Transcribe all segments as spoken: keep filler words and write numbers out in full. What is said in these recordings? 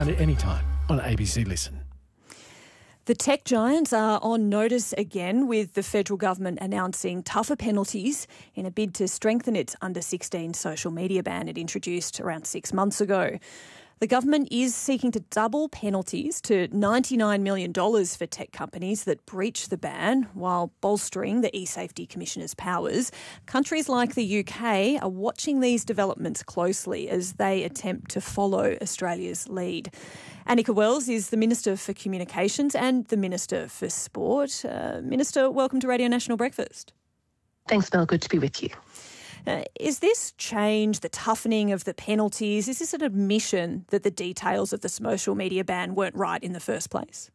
And at any time on A B C Listen. The tech giants are on notice again, with the federal government announcing tougher penalties in a bid to strengthen its under sixteen social media ban it introduced around six months ago. The government is seeking to double penalties to ninety-nine million dollars for tech companies that breach the ban, while bolstering the eSafety Commissioner's powers. Countries like the U K are watching these developments closely as they attempt to follow Australia's lead. Anika Wells is the Minister for Communications and the Minister for Sport. Uh, Minister, welcome to Radio National Breakfast. Thanks, Mel. Good to be with you. Uh, is this change, the toughening of the penalties, is this an admission that the details of the social media ban weren't right in the first place?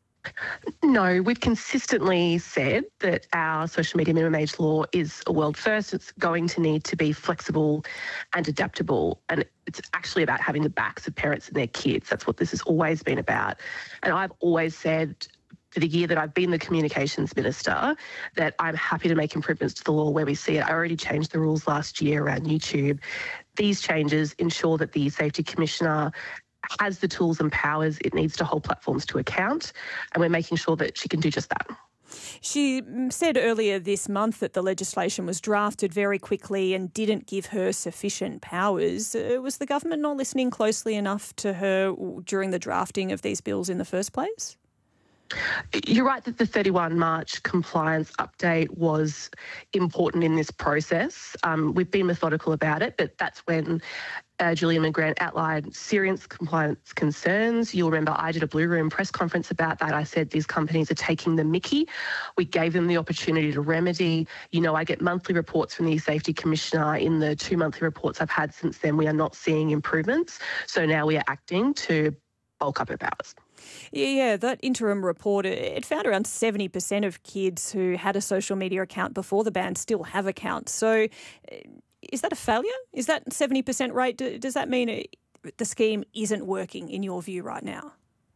No, we've consistently said that our social media minimum age law is a world first. It's going to need to be flexible and adaptable, and it's actually about having the backs of parents and their kids. That's what this has always been about. And I've always said, for the year that I've been the Communications Minister, that I'm happy to make improvements to the law where we see it. I already changed the rules last year around YouTube. These changes ensure that the Safety Commissioner has the tools and powers it needs to hold platforms to account, and we're making sure that she can do just that. She said earlier this month that the legislation was drafted very quickly and didn't give her sufficient powers. Uh, was the government not listening closely enough to her during the drafting of these bills in the first place? You're right that the thirty-first of March compliance update was important in this process. Um, we've been methodical about it, but that's when uh, Julian McGrant outlined serious compliance concerns. You'll remember I did a Blue Room press conference about that. I said these companies are taking the mickey. We gave them the opportunity to remedy. You know, I get monthly reports from the Safety Commissioner. In the two monthly reports I've had since then, we are not seeing improvements. So now we are acting to bulk up her powers. Yeah, that interim report, it found around seventy percent of kids who had a social media account before the ban still have accounts. So is that a failure? Is that seventy percent rate? Does that mean the scheme isn't working in your view right now?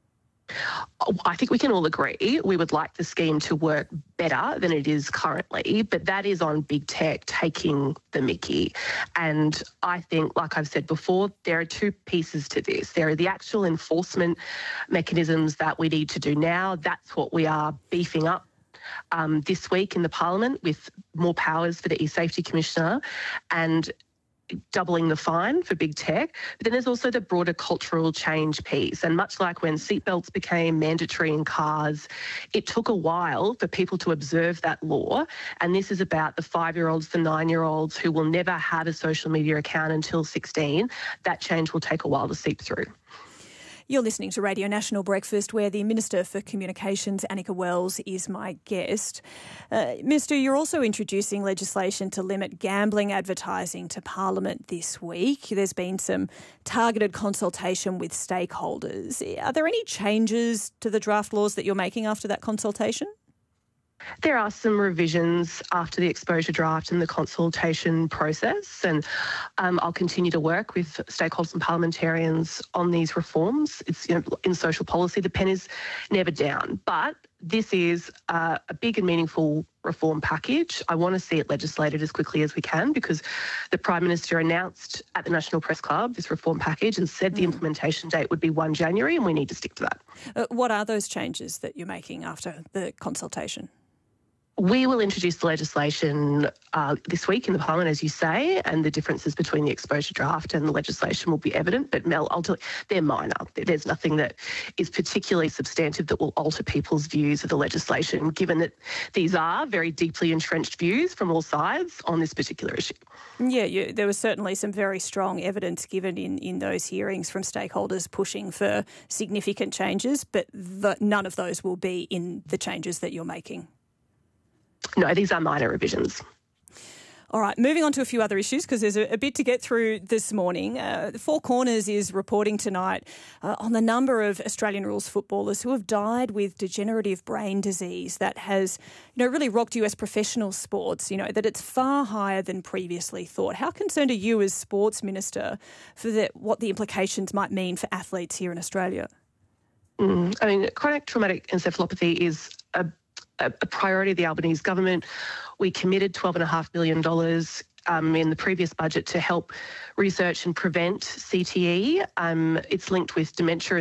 I think we can all agree we would like the scheme to work better than it is currently, but that is on big tech taking the mickey. And I think, like I've said before, there are two pieces to this. There are the actual enforcement mechanisms that we need to do now. That's what we are beefing up um, this week in the Parliament with more powers for the eSafety Commissioner and doubling the fine for big tech. But then there's also the broader cultural change piece. And much like when seatbelts became mandatory in cars, it took a while for people to observe that law. And this is about the five-year-olds, the nine-year-olds who will never have a social media account until sixteen. That change will take a while to seep through. You're listening to Radio National Breakfast, where the Minister for Communications, Anika Wells, is my guest. Uh, Minister, you're also introducing legislation to limit gambling advertising to Parliament this week. There's been some targeted consultation with stakeholders. Are there any changes to the draft laws that you're making after that consultation? There are some revisions after the exposure draft and the consultation process, and um, I'll continue to work with stakeholders and parliamentarians on these reforms. It's, you know, in social policy, the pen is never down, but this is uh, a big and meaningful reform package. I want to see it legislated as quickly as we can because the Prime Minister announced at the National Press Club this reform package and said mm. the implementation date would be the first of January, and we need to stick to that. Uh, what are those changes that you're making after the consultation? We will introduce the legislation uh, this week in the Parliament, as you say, and the differences between the exposure draft and the legislation will be evident. But, Mel, ultimately, they're minor. There's nothing that is particularly substantive that will alter people's views of the legislation, given that these are very deeply entrenched views from all sides on this particular issue. Yeah, you, there was certainly some very strong evidence given in, in those hearings from stakeholders pushing for significant changes, but the, none of those will be in the changes that you're making. No, these are minor revisions. All right, moving on to a few other issues because there's a, a bit to get through this morning. Uh, Four Corners is reporting tonight uh, on the number of Australian rules footballers who have died with degenerative brain disease that has, you know, really rocked U S professional sports, you know, that it's far higher than previously thought. How concerned are you as Sports Minister for the, what the implications might mean for athletes here in Australia? Mm, I mean, chronic traumatic encephalopathy is a a priority of the Albanese government. We committed twelve point five billion dollars um, in the previous budget to help research and prevent C T E. Um, it's linked with dementia